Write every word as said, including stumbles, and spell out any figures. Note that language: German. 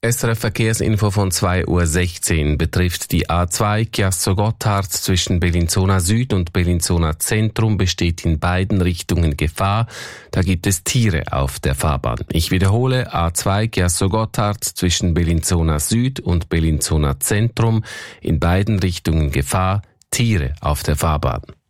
S R F Verkehrsinfo von zwei Uhr sechzehn betrifft die A zwei Chiasso-Gotthard zwischen Bellinzona Süd und Bellinzona Zentrum besteht in beiden Richtungen Gefahr. Da gibt es Tiere auf der Fahrbahn. Ich wiederhole, A zwei Chiasso-Gotthard zwischen Bellinzona Süd und Bellinzona Zentrum in beiden Richtungen Gefahr, Tiere auf der Fahrbahn.